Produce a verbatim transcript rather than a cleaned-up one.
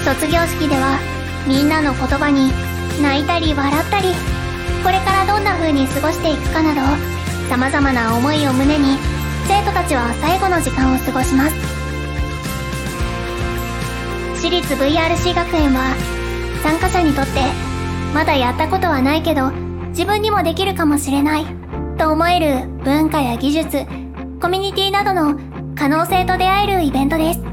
卒業式ではみんなの言葉に泣いたり笑ったり、これからどんな風に過ごしていくかなど様々な思いを胸に生徒たちは最後の時間を過ごします。私立 ブイアールシー 学園は参加者にとってまだやったことはないけど自分にもできるかもしれないと思える文化や技術、コミュニティなどの可能性と出会えるイベントです。